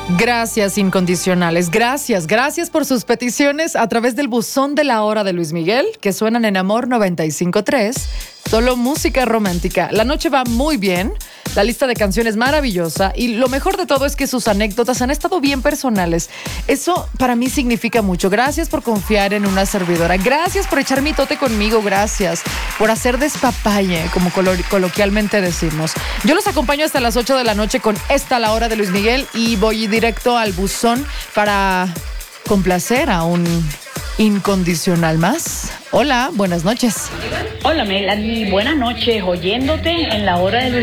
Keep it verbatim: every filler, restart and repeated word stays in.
Gracias, incondicionales. Gracias, gracias por sus peticiones a través del buzón de la hora de Luis Miguel, que suenan en Amor noventa y cinco punto tres. Solo música romántica. La noche va muy bien. La lista de canciones maravillosa. Y lo mejor de todo es que sus anécdotas han estado bien personales. Eso para mí significa mucho. Gracias por confiar en una servidora. Gracias por echar mitote conmigo. Gracias por hacer despapalle, como colo- coloquialmente decimos. Yo los acompaño hasta las ocho de la noche con esta La Hora de Luis Miguel y voy directo al buzón para complacer a un incondicional más. Hola, buenas noches. Hola Melanie, buenas noches, oyéndote en La Hora de Luis